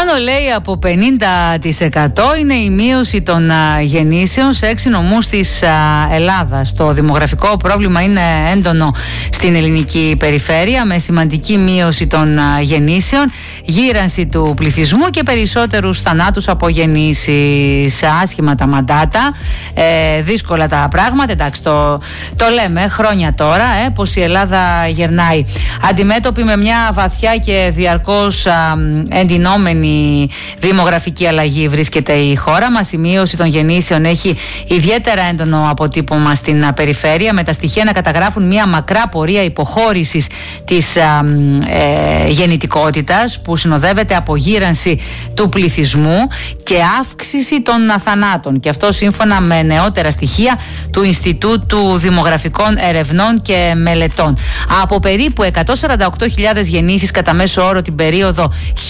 Πάνω, λέει, από 50% είναι η μείωση των γεννήσεων σε 6 νομούς της Ελλάδας. Το δημογραφικό πρόβλημα είναι έντονο στην ελληνική περιφέρεια, με σημαντική μείωση των γεννήσεων, γύρανση του πληθυσμού και περισσότερους θανάτους από γεννήσεις. Άσχημα τα μαντάτα, δύσκολα τα πράγματα. Εντάξει, το λέμε χρόνια τώρα, πως η Ελλάδα γερνάει. Αντιμέτωπη με μια βαθιά και διαρκώς εντυνόμενη δημογραφική αλλαγή βρίσκεται η χώρα μας. Η μείωση των γεννήσεων έχει ιδιαίτερα έντονο αποτύπωμα στην περιφέρεια, με τα στοιχεία να καταγράφουν μια μακρά πορεία υποχώρησης της γεννητικότητας, που συνοδεύεται από γύρανση του πληθυσμού και αύξηση των θανάτων. Και αυτό σύμφωνα με νεότερα στοιχεία του Ινστιτούτου Δημογραφικών Ερευνών και Μελετών. Από περίπου 148.000 γεννήσεις κατά μέσο όρο την περίοδο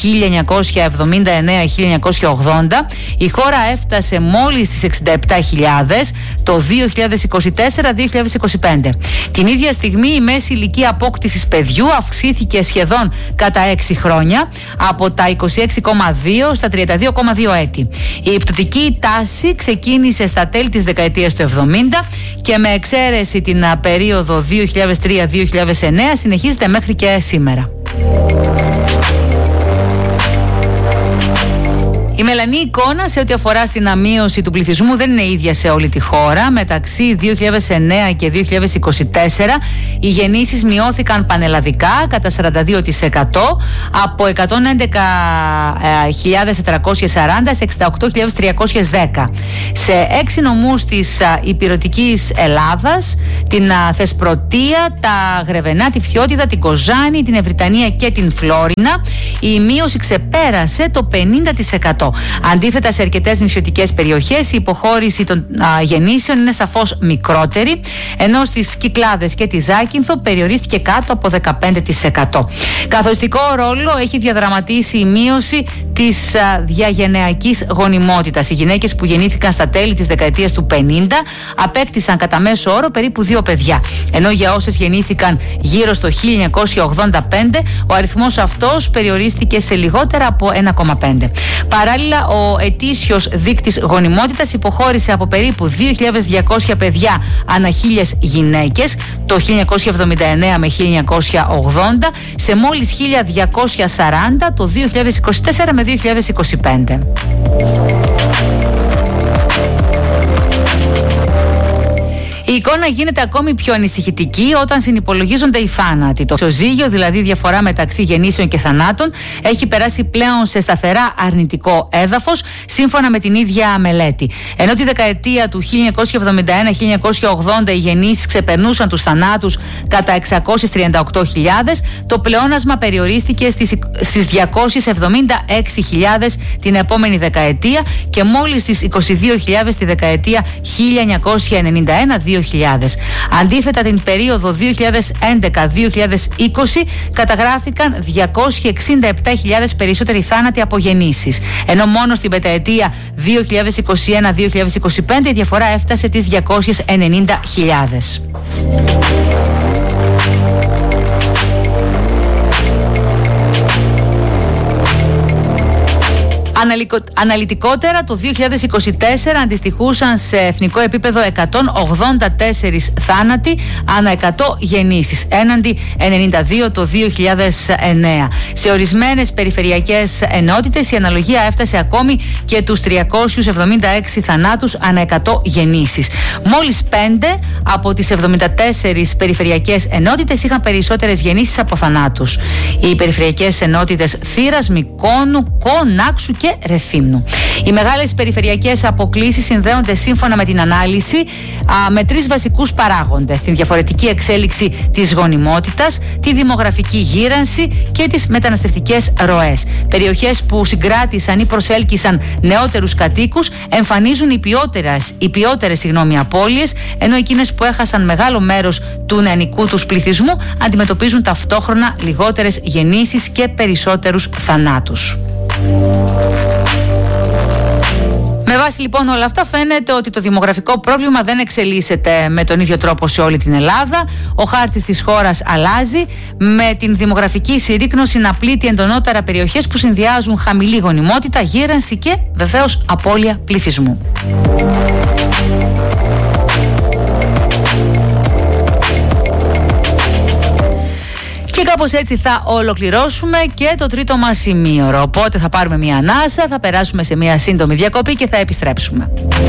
1979-1980, η χώρα έφτασε μόλις στις 67.000 το 2024-2025. Την ίδια στιγμή η μέση ηλικία απόκτησης παιδιού αυξήθηκε σχεδόν κατά 6 χρόνια, από τα 26,2 στα 32,2 έτη. Η πτωτική τάση ξεκίνησε στα τέλη της δεκαετίας του 70 και με εξαίρεση την περίοδο 2003-2009 συνεχίζεται μέχρι και σήμερα. Η μελανή εικόνα σε ό,τι αφορά στην αμείωση του πληθυσμού δεν είναι ίδια σε όλη τη χώρα. Μεταξύ 2009 και 2024 οι γεννήσεις μειώθηκαν πανελλαδικά κατά 42%, από 111.440 σε 68.310. Σε 6 νομούς της υπηρετικής Ελλάδας, την Θεσπρωτεία, τα Γρεβενά, τη Φθιώτιδα, την Κοζάνη, την Ευρυτανία και την Φλόρινα, η μείωση ξεπέρασε το 50%. Αντίθετα, σε αρκετές νησιωτικές περιοχές η υποχώρηση των γεννήσεων είναι σαφώς μικρότερη, ενώ στις Κυκλάδες και τη Ζάκυνθο περιορίστηκε κάτω από 15%. Καθοριστικό ρόλο έχει διαδραματίσει η μείωση της διαγενειακής γονιμότητας. Οι γυναίκες που γεννήθηκαν στα τέλη της δεκαετίας του 50 απέκτησαν κατά μέσο όρο περίπου 2 παιδιά, ενώ για όσες γεννήθηκαν γύρω στο 1985 ο αριθμός αυτός περιορίστηκε σε λιγότερα από 1,5. Παράλληλα, ο ετήσιος δείκτης γονιμότητας υποχώρησε από περίπου 2.200 παιδιά ανά 1.000 γυναίκες το 1979 με 1980 σε μόλις 1.240 το 2024 με 2025. Η εικόνα γίνεται ακόμη πιο ανησυχητική όταν συνυπολογίζονται οι θάνατοι. Το ισοζύγιο, δηλαδή διαφορά μεταξύ γεννήσεων και θανάτων, έχει περάσει πλέον σε σταθερά αρνητικό έδαφος, σύμφωνα με την ίδια μελέτη. Ενώ τη δεκαετία του 1971-1980 οι γεννήσεις ξεπερνούσαν τους θανάτους κατά 638.000, το πλεόνασμα περιορίστηκε στις 276.000 την επόμενη δεκαετία και μόλις στις 22.000 τη δεκαετία 1991-2000. Αντίθετα, την περίοδο 2011-2020 καταγράφηκαν 267.000 περισσότεροι θάνατοι από γεννήσεις, ενώ μόνο στην πενταετία 2021-2025 η διαφορά έφτασε τις 290.000. Αναλυτικότερα, το 2024 αντιστοιχούσαν σε εθνικό επίπεδο 184 θάνατοι ανά 100 γεννήσεις, έναντι 92 το 2009. Σε ορισμένες περιφερειακές ενότητες η αναλογία έφτασε ακόμη και τους 376 θανάτους ανά 100 γεννήσεις. Μόλις 5 από τις 74 περιφερειακές ενότητες είχαν περισσότερες γεννήσεις από θανάτους. Οι περιφερειακές ενότητες Θήρας, Μικόνου, Κονάξου και Ρεθύμνου. Οι μεγάλες περιφερειακές αποκλίσεις συνδέονται σύμφωνα με την ανάλυση με 3 βασικούς παράγοντες: την διαφορετική εξέλιξη της γονιμότητας, τη δημογραφική γύρανση και τις μεταναστευτικές ροές. Περιοχές που συγκράτησαν ή προσέλκυσαν νεότερους κατοίκους εμφανίζουν οι ποιότερες απώλειες, ενώ εκείνες που έχασαν μεγάλο μέρος του νεανικού τους πληθυσμού αντιμετωπίζουν ταυτόχρονα λιγότερες γεννήσεις και περισσότερους θανάτους. Με βάση λοιπόν όλα αυτά, φαίνεται ότι το δημογραφικό πρόβλημα δεν εξελίσσεται με τον ίδιο τρόπο σε όλη την Ελλάδα. Ο χάρτης της χώρας αλλάζει, με την δημογραφική συρρίκνωση να πλήττει εντονότερα περιοχές που συνδυάζουν χαμηλή γονιμότητα, γύρανση και βεβαίως απώλεια πληθυσμού. Και κάπως έτσι θα ολοκληρώσουμε και το τρίτο μας ημίωρο. Οπότε θα πάρουμε μια ανάσα, θα περάσουμε σε μια σύντομη διακοπή και θα επιστρέψουμε.